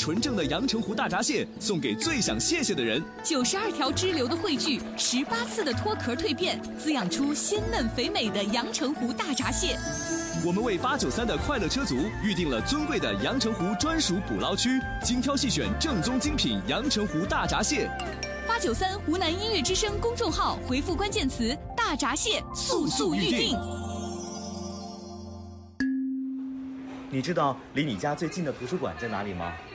纯正的阳澄湖大闸蟹送给最想谢谢的人。 92条支流的汇聚，18次的脱壳蜕变，滋养出鲜嫩肥美的阳澄湖大闸蟹。 我们为893的快乐车族预定了尊贵的阳澄湖专属捕捞区，精挑细选正宗精品阳澄湖大闸蟹。 893湖南音乐之声公众号回复关键词“大闸蟹”，速预定。 你知道离你家最近的图书馆在哪里吗？